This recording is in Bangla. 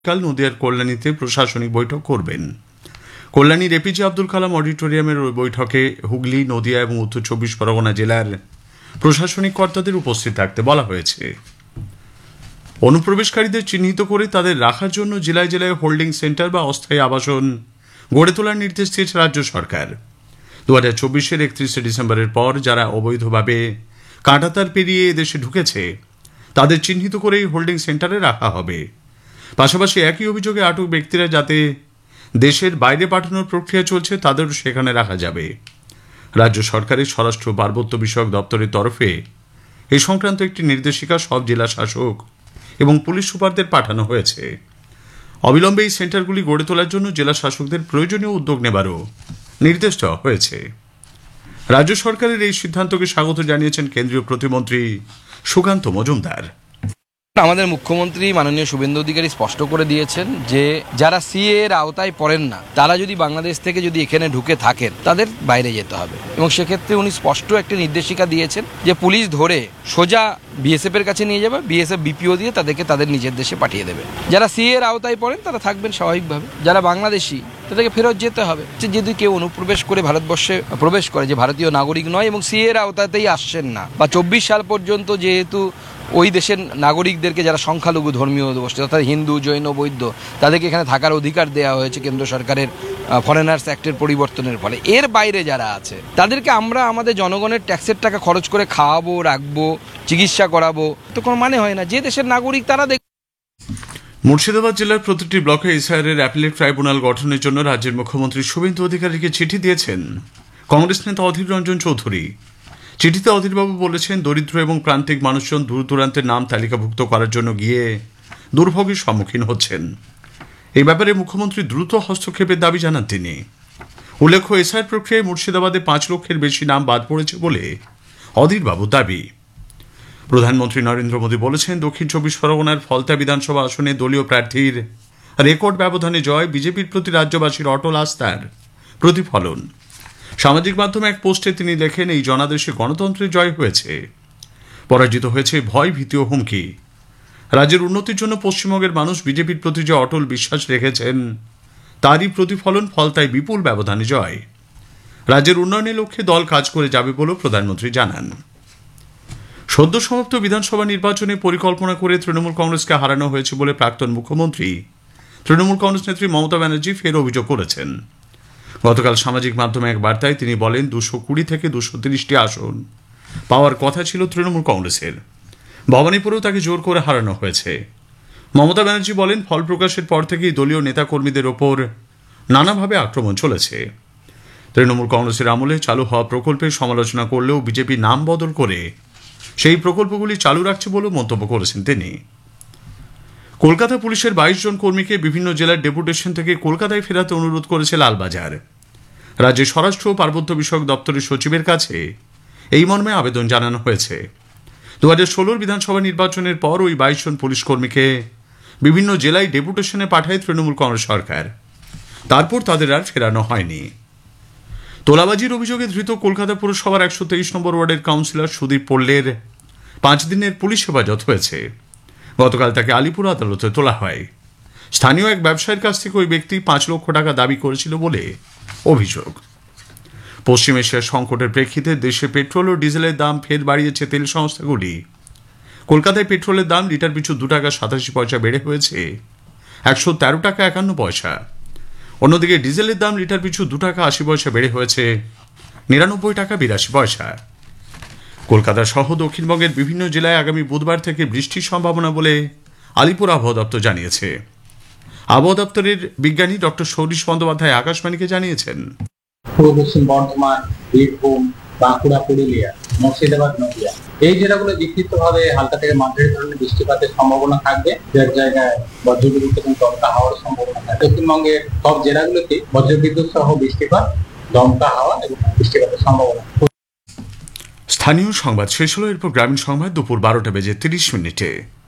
কাল নদিয়ার কল্যাণীতে প্রশাসনিক বৈঠক করবেন। কল্যাণীর এপিজে আব্দুল কালাম অডিটোরিয়ামের ওই বৈঠকে হুগলি, নদিয়া এবং উত্তর চব্বিশ পরগনা জেলার প্রশাসনিক কর্তাদের উপস্থিত থাকতে বলা হয়েছে। অনুপ্রবেশকারীদের চিহ্নিত করে তাদের রাখার জন্য জেলায় জেলায় হোল্ডিং সেন্টার বা অস্থায়ী আবাসন গড়ে তোলার নির্দেশ দিয়েছে রাজ্য সরকার। 2024-এর 31শে ডিসেম্বরের পর যারা অবৈধভাবে কাঁটাতার পেরিয়ে এদেশে ঢুকেছে তাদের চিহ্নিত করেই হোল্ডিং সেন্টারে রাখা হবে। পাশাপাশি একই অভিযোগে আটক ব্যক্তিরা যাতে দেশের বাইরে পাঠানোর প্রক্রিয়া চলছে তাদেরও সেখানে রাখা যাবে। রাজ্য সরকারের স্বরাষ্ট্র পার্বত্য বিষয়ক দপ্তরের তরফে এ সংক্রান্ত একটি নির্দেশিকা সব জেলা শাসক এবং পুলিশ সুপারদের পাঠানো হয়েছে। অবিলম্বে এই সেন্টারগুলি গড়ে তোলার জন্য জেলা শাসকদের প্রয়োজনীয় উদ্যোগ নেবারও নির্দেশ দেওয়া হয়েছে। রাজ্য সরকারের এই সিদ্ধান্তকে স্বাগত জানিয়েছেন কেন্দ্রীয় প্রতিমন্ত্রী সুকান্ত মজুমদার। আমাদের মুখ্যমন্ত্রী মাননীয় শুভেন্দু অধিকারী স্পষ্ট করে দিয়েছেন যে যারা সিএ এর আওতায় পড়েন না তারা যদি বাংলাদেশ থেকে যদি এখানে ঢুকে থাকেন তাদের বাইরে যেতে হবে, এবং সেক্ষেত্রে উনি স্পষ্ট একটি নির্দেশিকা দিয়েছেন যে পুলিশ ধরে সোজা বিএসএফ এর কাছে নিয়ে যাবে, বিএসএফ বিপিও দিয়ে তাদেরকে তাদের নিজের দেশে পাঠিয়ে দেবে। যারা সিএ এর আওতায় পড়েন তারা থাকবেন স্বাভাবিকভাবে, যারা বাংলাদেশি তাদেরকে ফেরত যেতে হবে। যদি কেউ অনুপ্রবেশ করে ভারতবর্ষে প্রবেশ করে যে ভারতীয় নাগরিক নয় এবং সিএ এর আওতাতেই আসছেন না, বা 24 সাল পর্যন্ত যেহেতু ওই দেশের নাগরিকদেরকে যারা সংখ্যালঘু ধর্মীয় গোষ্ঠী অর্থাৎ হিন্দু, জৈন, বৌদ্ধ তাদেরকে এখানে থাকার অধিকার দেওয়া হয়েছে কেন্দ্র সরকারের ফরেনার্স অ্যাক্টের পরিবর্তনের ফলে। এর বাইরে যারা আছে তাদেরকে আমরা আমাদের জনগণের ট্যাক্সের টাকা খরচ করে খাওয়াবো, রাখবো, চিকিৎসা করাবো, তো কোনো মানে হয় না। যে দেশের নাগরিক তারা মুর্শিদাবাদ জেলার প্রতিটি ব্লকে এসআইআর অ্যাপিলেট ট্রাইব্যুনাল গঠনের জন্য রাজ্যের মুখ্যমন্ত্রী শুভেন্দু অধিকারীকে চিঠি দিয়েছেন কংগ্রেস নেতা অধীর রঞ্জন চৌধুরী। চিঠিতে অধীরবাবু বলেছেন, দরিদ্র এবং প্রান্তিক মানুষজন দূর দূরান্তের নাম তালিকাভুক্ত করার জন্য গিয়ে দুর্ভোগের সম্মুখীন হচ্ছেন। এই ব্যাপারে মুখ্যমন্ত্রী দ্রুত হস্তক্ষেপের দাবি জানান তিনি। উল্লেখ্য, এসআইআর প্রক্রিয়ায় মুর্শিদাবাদে 5 লক্ষের বেশি নাম বাদ পড়েছে বলে অধীরবাবুর দাবি। প্রধানমন্ত্রী নরেন্দ্র মোদী বলেছেন, দক্ষিণ চব্বিশ পরগনার ফলতা বিধানসভা আসনে দলীয় প্রার্থীর রেকর্ড ব্যবধানে জয় বিজেপির প্রতি রাজ্যবাসীর অটল আস্থার প্রতিফলন। সামাজিক মাধ্যমে এক পোস্টে তিনি লেখেন, এই জনাদেশে গণতন্ত্রের জয় হয়েছে, পরাজিত হয়েছে ভয়, ভীতি ও হুমকি। রাজ্যের উন্নতির জন্য পশ্চিমবঙ্গের মানুষ বিজেপির প্রতি যে অটল বিশ্বাস রেখেছেন তারই প্রতিফলন ফলতায় বিপুল ব্যবধানে জয়। রাজ্যের উন্নয়নের লক্ষ্যে দল কাজ করে যাবে বলেও প্রধানমন্ত্রী জানান। সদ্য সমাপ্ত বিধানসভা নির্বাচনে পরিকল্পনা করে তৃণমূল কংগ্রেসকে হারানো হয়েছে বলে প্রাক্তন মুখ্যমন্ত্রী তৃণমূল কংগ্রেস নেত্রী মমতা ব্যানার্জি ফের অভিযোগ করেছেন। গতকাল সামাজিক মাধ্যমে এক বার্তায় তিনি বলেন, 220 থেকে 230টি আসন পাওয়ার কথা ছিল তৃণমূল কংগ্রেসের, ভবানীপুরেও তাকে জোর করে হারানো হয়েছে। মমতা ব্যানার্জি বলেন, ফল প্রকাশের পর থেকেই দলীয় নেতাকর্মীদের ওপর নানাভাবে আক্রমণ চলেছে। তৃণমূল কংগ্রেসের আমলে চালু হওয়া প্রকল্পের সমালোচনা করলেও বিজেপি নাম বদল করে সেই প্রকল্পগুলি চালু রাখছে বলেও মন্তব্য করেছেন তিনি। কলকাতা পুলিশের 22 জন কর্মীকে বিভিন্ন জেলার ডেপুটেশন থেকে কলকাতায় ফেরাতে অনুরোধ করেছে লালবাজার। রাজ্যের স্বরাষ্ট্র ও পার্বত্য বিষয়ক দপ্তরের সচিবের কাছে এই মর্মে আবেদন জানানো হয়েছে। 2016 বিধানসভা নির্বাচনের পর ওই 22 জন পুলিশ কর্মীকে বিভিন্ন জেলায় ডেপুটেশনে পাঠায় তৃণমূল কংগ্রেস সরকার, তারপর তাদের আর ফেরানো হয়নি। তোলাবাজির অভিযোগে ধৃত কলকাতা পুরসভার 123 নম্বর ওয়ার্ডের কাউন্সিলর সুদীপ পল্লের 5 দিনের পুলিশ হেফাজত হয়েছে। গতকাল তাকে আলিপুর আদালতে তোলা হয়। স্থানীয় এক ব্যবসায়ীর কাছ থেকে ওই ব্যক্তি 5 লক্ষ টাকা দাবি করেছিল বলে অভিযোগ। পশ্চিম এশিয়ার সংকটের প্রেক্ষিতে দেশে পেট্রোল ও ডিজেলের দাম ফের বাড়িয়েছে তেল সংস্থাগুলি। কলকাতায় পেট্রোলের দাম লিটার পিছু 2 টাকা 87 পয়সা বেড়ে হয়েছে 113 টাকা 51 পয়সা। অন্যদিকে ডিজেলের দাম লিটার পিছু 2 টাকা 80 পয়সা বেড়ে হয়েছে 99 টাকা 82 পয়সা। কলকাতা সহ দক্ষিণবঙ্গের বিভিন্ন জেলায় আগামী বুধবার থেকে বৃষ্টির সম্ভাবনা বলে আলিপুর আবহাওয়া দপ্তর জানিয়েছে। আবহাওয়া দপ্তরের বিজ্ঞানী ডক্টর সৌরিশ বন্দ্যোপাধ্যায় আকাশবাণীকে জানিয়েছেন, পূর্ব পশ্চিম বর্ধমান, বীরভূম, বাঁকুড়া, পুরুলিয়া, মুর্শিদাবাদ, নদিয়া এই জেলাগুলো বিক্ষিপ্তভাবে হালকা থেকে মাঝারি ধরনের বৃষ্টিপাতের সম্ভাবনা থাকবে। এক জায়গায় বজ্রবিদ্যুৎ এবং দমকা হাওয়ার সম্ভাবনা থাকবে। দক্ষিণবঙ্গের সব জেলাগুলোতে বজ্রবিদ্যুৎ সহ বৃষ্টিপাত, দমকা হাওয়া এবং বৃষ্টিপাতের সম্ভাবনা। স্থানীয় সংবাদ শেষ হলো, এরপর গ্রামীণ সংবাদ দুপুর 12টা বেজে 30 মিনিটে।